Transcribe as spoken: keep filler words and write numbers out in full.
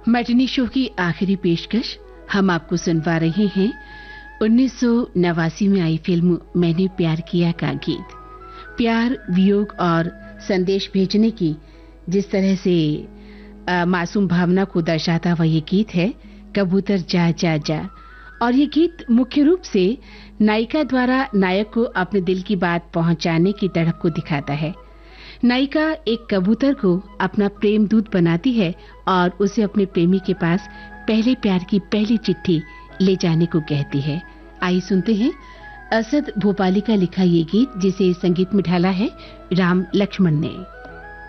Matinee show की आखिरी पेशकश हम आपको सुनवा रहे हैं उन्नीस सौ नवासी में आई फिल्म मैंने प्यार किया का गीत। प्यार, वियोग और संदेश भेजने की जिस तरह से आ, मासूम भावना को दर्शाता हुआ ये गीत है कबूतर जा जा जा। और ये गीत मुख्य रूप से नायिका द्वारा नायक को अपने दिल की बात पहुंचाने की तड़प को दिखाता है। नायिका एक कबूतर को अपना प्रेम दूत बनाती है और उसे अपने प्रेमी के पास पहले प्यार की पहली चिट्ठी ले जाने को कहती है। आइए सुनते हैं असद भोपाली का लिखा ये गीत, जिसे संगीत में ढाला है राम लक्ष्मण ने।